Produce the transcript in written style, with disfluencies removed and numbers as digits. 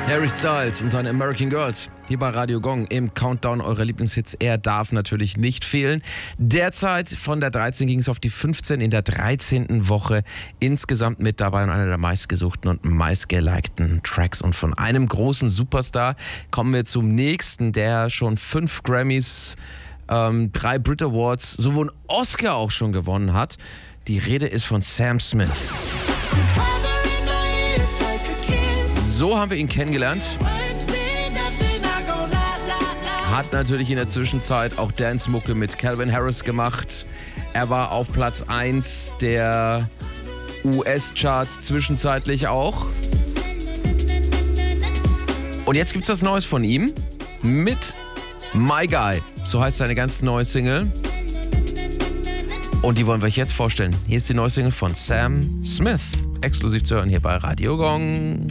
Harry Styles und seine American Girls hier bei Radio Gong im Countdown eurer Lieblingshits. Er darf natürlich nicht fehlen. Derzeit von der 13 ging es auf die 15 in der 13. Woche insgesamt mit dabei und einer der meistgesuchten und meistgelikten Tracks. Und von einem großen Superstar kommen wir zum nächsten, der schon 5 Grammys, 3 Brit Awards, sowohl einen Oscar auch schon gewonnen hat. Die Rede ist von Sam Smith. So haben wir ihn kennengelernt. Hat natürlich in der Zwischenzeit auch Dance-Mucke mit Calvin Harris gemacht. Er war auf Platz 1 der US-Charts zwischenzeitlich auch. Und jetzt gibt's was Neues von ihm mit My Guy. So heißt seine ganz neue Single. Und die wollen wir euch jetzt vorstellen. Hier ist die neue Single von Sam Smith. Exklusiv zu hören hier bei Radio Gong.